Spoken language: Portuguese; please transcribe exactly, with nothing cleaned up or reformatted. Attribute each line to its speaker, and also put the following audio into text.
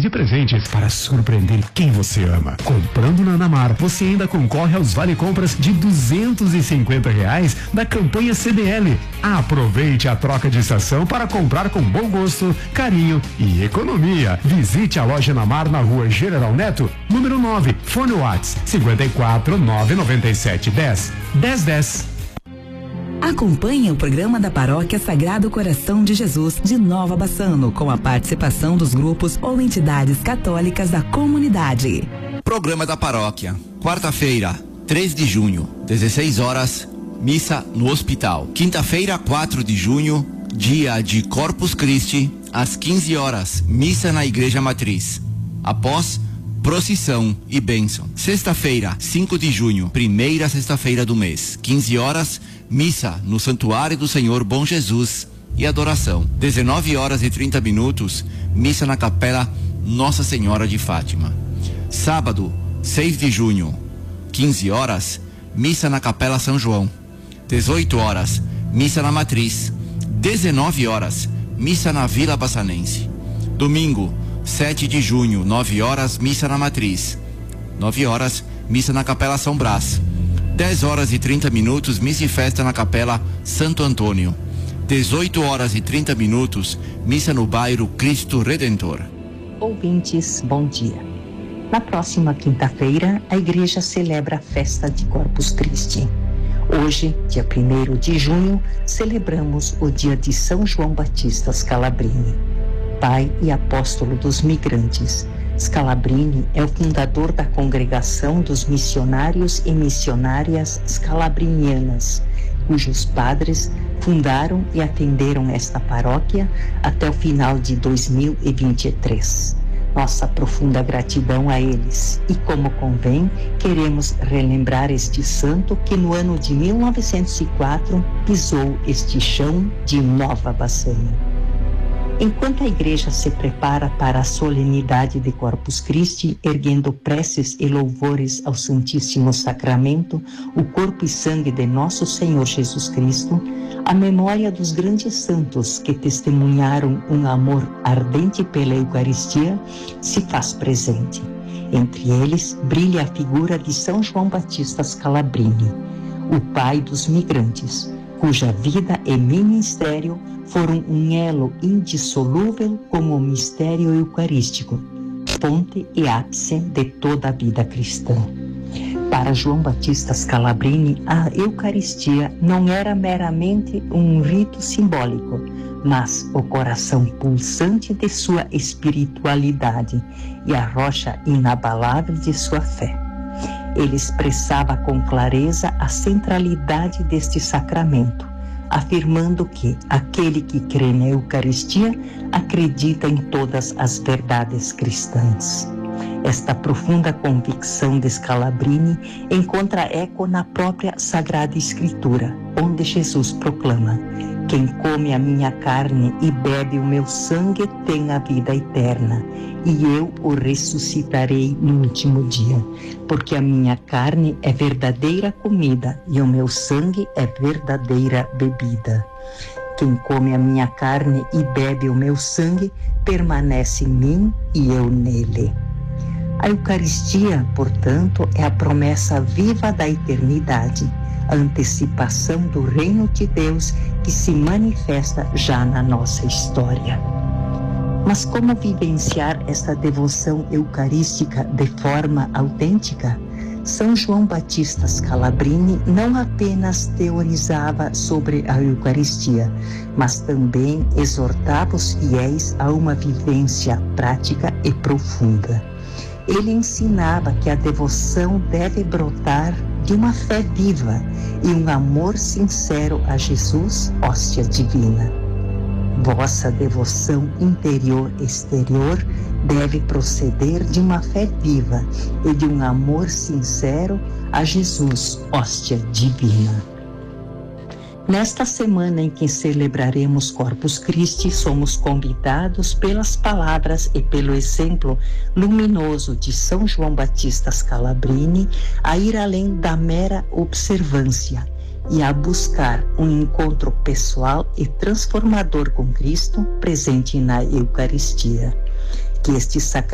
Speaker 1: de presentes para surpreender quem você ama. Comprando na Anamar, você ainda concorre aos vale-compras de duzentos e cinquenta reais da campanha C D L. Aproveite a troca de estação para comprar com bom gosto, carinho e economia. Visite a loja Anamar na rua General Neto, número nove, Fone Whats cinquenta e quatro, nove noventa e sete, dez, dez, dez.
Speaker 2: Acompanhe o programa da Paróquia Sagrado Coração de Jesus de Nova Bassano, com a participação dos grupos ou entidades católicas da comunidade.
Speaker 3: Programa da Paróquia, quarta-feira, três de junho, dezesseis horas, missa no hospital. Quinta-feira, quatro de junho, dia de Corpus Christi, às quinze horas, missa na Igreja Matriz. Após, procissão e bênção. Sexta-feira, cinco de junho, primeira sexta-feira do mês, quinze horas, missa no Santuário do Senhor Bom Jesus e adoração. dezenove horas e trinta minutos, missa na Capela Nossa Senhora de Fátima. Sábado, seis de junho, quinze horas, missa na Capela São João. dezoito horas, missa na Matriz. dezenove horas, missa na Vila Bassanense. Domingo, sete de junho, nove horas, missa na Matriz. nove horas, missa na Capela São Brás. dez horas e trinta minutos, missa e festa na Capela Santo Antônio. dezoito horas e trinta minutos, missa no bairro Cristo Redentor.
Speaker 4: Ouvintes, bom dia. Na próxima quinta-feira, a igreja celebra a festa de Corpus Christi. Hoje, dia primeiro de junho, celebramos o dia de São João Batista Scalabrini, pai e apóstolo dos migrantes. Scalabrini é o fundador da Congregação dos Missionários e Missionárias Scalabrinianas, cujos padres fundaram e atenderam esta paróquia até o final de dois mil e vinte e três. Nossa profunda gratidão a eles e, como convém, queremos relembrar este santo que no ano de mil novecentos e quatro pisou este chão de Nova Bassano. Enquanto a igreja se prepara para a solenidade de Corpus Christi, erguendo preces e louvores ao Santíssimo Sacramento, o corpo e sangue de nosso Senhor Jesus Cristo, a memória dos grandes santos que testemunharam um amor ardente pela Eucaristia se faz presente. Entre eles, brilha a figura de São João Batista Scalabrini, o pai dos migrantes, cuja vida e ministério foram um elo indissolúvel com o mistério eucarístico, fonte e ápice de toda a vida cristã. Para João Batista Scalabrini, a Eucaristia não era meramente um rito simbólico, mas o coração pulsante de sua espiritualidade e a rocha inabalável de sua fé. Ele expressava com clareza a centralidade deste sacramento, afirmando que aquele que crê na Eucaristia acredita em todas as verdades cristãs. Esta profunda convicção de Scalabrini encontra eco na própria Sagrada Escritura, onde Jesus proclama: quem come a minha carne e bebe o meu sangue tem a vida eterna, e eu o ressuscitarei no último dia, porque a minha carne é verdadeira comida e o meu sangue é verdadeira bebida. Quem come a minha carne e bebe o meu sangue permanece em mim e eu nele. A Eucaristia, portanto, é a promessa viva da eternidade, a antecipação do reino de Deus que se manifesta já na nossa história. Mas como vivenciar esta devoção eucarística de forma autêntica? São João Batista Scalabrini não apenas teorizava sobre a Eucaristia, mas também exortava os fiéis a uma vivência prática e profunda. Ele ensinava que a devoção deve brotar de uma fé viva e um amor sincero a Jesus, hóstia divina. Vossa devoção interior-exterior deve proceder de uma fé viva e de um amor sincero a Jesus, hóstia divina. Nesta semana em que celebraremos Corpus Christi, somos convidados pelas palavras e pelo exemplo luminoso de São João Batista Scalabrini a ir além da mera observância e a buscar um encontro pessoal e transformador com Cristo presente na Eucaristia. Que este sacramento